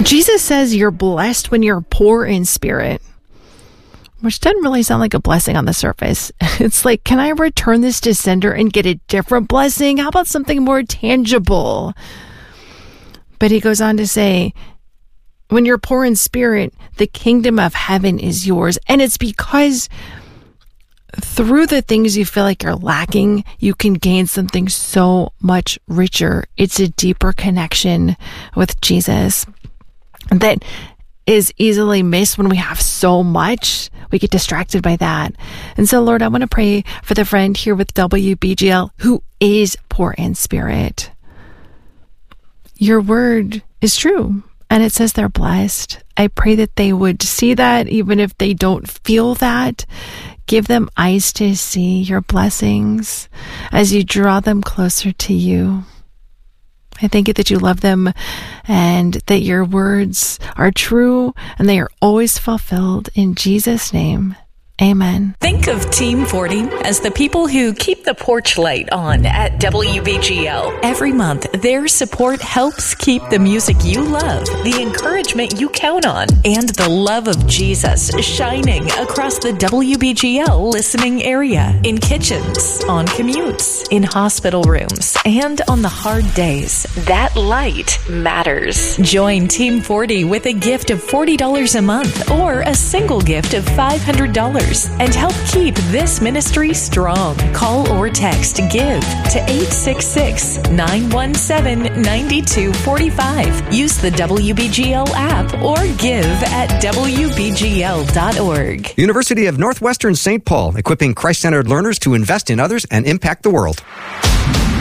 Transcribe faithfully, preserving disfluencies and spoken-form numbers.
Jesus says you're blessed when you're poor in spirit, which doesn't really sound like a blessing on the surface. It's like, can I return this to sender and get a different blessing? How about something more tangible? But he goes on to say, when you're poor in spirit, the kingdom of heaven is yours. And it's because through the things you feel like you're lacking, you can gain something so much richer. It's a deeper connection with Jesus that is easily missed when we have so much. We get distracted by that. And so, Lord, I want to pray for the friend here with W B G L who is poor in spirit. Your word is true, and it says they're blessed. I pray that they would see that, even if they don't feel that. Give them eyes to see your blessings as you draw them closer to you. I thank you that you love them and that your words are true and they are always fulfilled. In Jesus' name, amen. Think of Team forty as the people who keep the porch light on at W B G L. Every month, their support helps keep the music you love, the encouragement you count on, and the love of Jesus shining across the W B G L listening area, in kitchens, on commutes, in hospital rooms, and on the hard days. That light matters. Join Team forty with a gift of forty dollars a month or a single gift of five hundred dollars. And help keep this ministry strong. Call or text GIVE to eight six six, nine one seven, nine two four five. Use the W B G L app or give at W B G L dot org. University of Northwestern Saint Paul, equipping Christ-centered learners to invest in others and impact the world.